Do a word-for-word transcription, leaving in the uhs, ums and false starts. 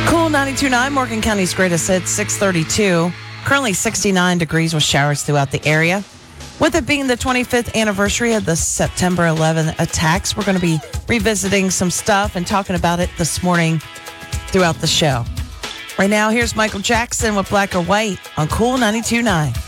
Cool ninety-two point nine, Morgan County's greatest hits, six thirty-two. Currently sixty-nine degrees with showers throughout the area. With it being the twenty-fifth anniversary of the September eleventh attacks, we're going to be revisiting some stuff and talking about it this morning throughout the show. Right now, here's Michael Jackson with Black or White on Cool ninety-two point nine.